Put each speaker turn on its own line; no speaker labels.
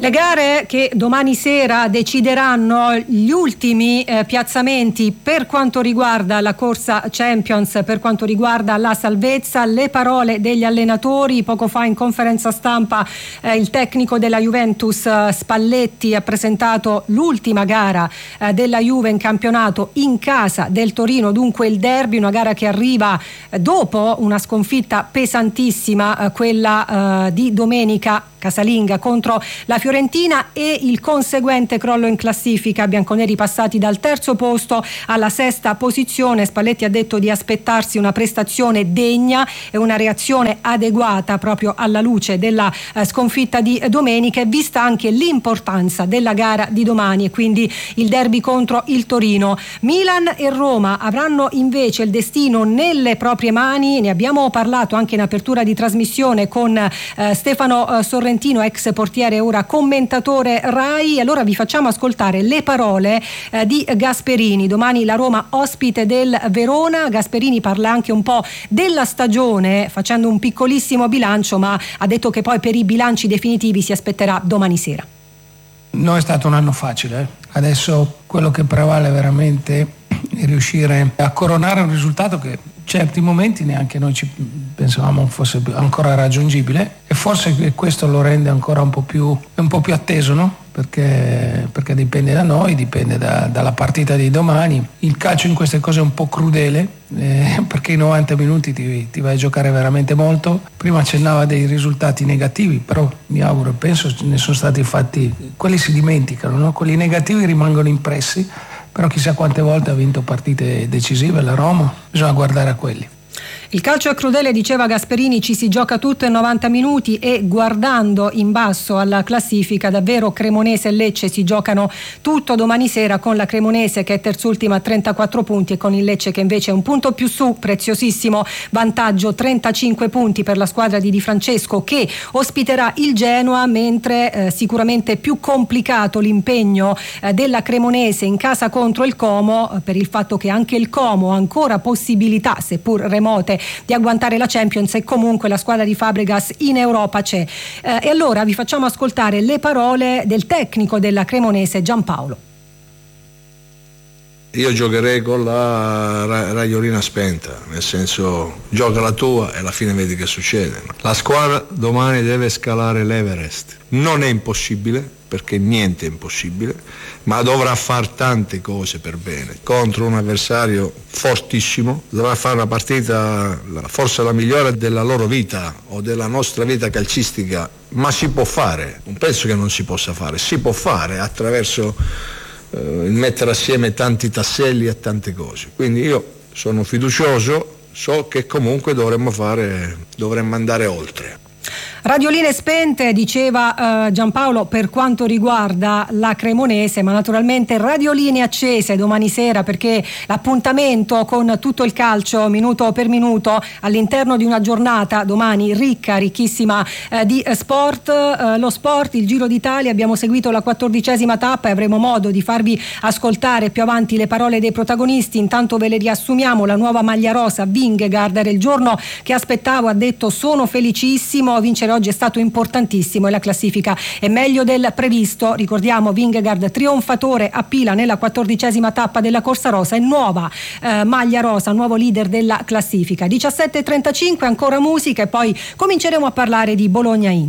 Le gare che domani sera decideranno gli ultimi piazzamenti per quanto riguarda la corsa Champions, per quanto riguarda la salvezza, le parole degli allenatori. Poco fa in conferenza stampa il tecnico della Juventus Spalletti ha presentato l'ultima gara della Juve in campionato in casa del Torino, dunque il derby, una gara che arriva dopo una sconfitta pesantissima, quella di domenica casalinga contro la Fiorentina, e il conseguente crollo in classifica. Bianconeri passati dal terzo posto alla sesta posizione. Spalletti ha detto di aspettarsi una prestazione degna e una reazione adeguata proprio alla luce della sconfitta di domenica, e vista anche l'importanza della gara di domani e quindi il derby contro il Torino. Milan e Roma avranno invece il destino nelle proprie mani. Ne abbiamo parlato anche in apertura di trasmissione con Stefano Sorrentino, ex portiere, ora commentatore Rai. Allora vi facciamo ascoltare le parole di Gasperini. Domani la Roma ospite del Verona. Gasperini parla anche un po' della stagione, facendo un piccolissimo bilancio, ma ha detto che poi per i bilanci definitivi si aspetterà domani sera.
Non è stato un anno facile. Adesso quello che prevale veramente è riuscire a coronare un risultato che certi momenti neanche noi ci pensavamo fosse ancora raggiungibile, e forse questo lo rende ancora un po' più atteso, no? Perché dipende da noi, dipende dalla partita di domani. Il calcio in queste cose è un po' crudele, perché i 90 minuti ti vai a giocare veramente molto. Prima accennava dei risultati negativi, però mi auguro e penso ne sono stati fatti, quelli si dimenticano, no? Quelli negativi rimangono impressi, però chissà quante volte ha vinto partite decisive la Roma, bisogna guardare a quelli.
Il calcio è crudele, diceva Gasperini, ci si gioca tutto in 90 minuti, e guardando in basso alla classifica davvero Cremonese e Lecce si giocano tutto domani sera, con la Cremonese che è terzultima a 34 punti e con il Lecce che invece è un punto più su, preziosissimo vantaggio, 35 punti per la squadra di Di Francesco che ospiterà il Genoa, mentre sicuramente più complicato l'impegno della Cremonese in casa contro il Como, per il fatto che anche il Como ha ancora possibilità, seppur remote, di agguantare la Champions, e comunque la squadra di Fabregas in Europa c'è. E allora vi facciamo ascoltare le parole del tecnico della Cremonese, Giampaolo.
Io giocherei con la radiolina spenta, nel senso, gioca la tua e alla fine vedi che succede. La squadra domani deve scalare l'Everest. Non è impossibile, perché niente è impossibile, ma dovrà fare tante cose per bene contro un avversario fortissimo. Dovrà fare una partita forse la migliore della loro vita o della nostra vita calcistica, ma si può fare. Non penso che non si possa fare, si può fare attraverso il mettere assieme tanti tasselli e tante cose. Quindi io sono fiducioso, so che comunque dovremmo andare oltre.
Radioline spente, diceva Giampaolo, per quanto riguarda la Cremonese, ma naturalmente radioline accese domani sera, perché l'appuntamento con tutto il calcio minuto per minuto all'interno di una giornata domani ricchissima di sport. Lo sport, il Giro d'Italia, abbiamo seguito la 14ª tappa e avremo modo di farvi ascoltare più avanti le parole dei protagonisti. Intanto ve le riassumiamo: la nuova maglia rosa, Vingegaard, era il giorno che aspettavo, ha detto sono felicissimo, vincere oggi è stato importantissimo e la classifica è meglio del previsto. Ricordiamo Vingegaard trionfatore a Pila nella 14ª tappa della corsa rosa, e nuova maglia rosa, nuovo leader della classifica. 17:35, ancora musica e poi cominceremo a parlare di Bologna-Inter.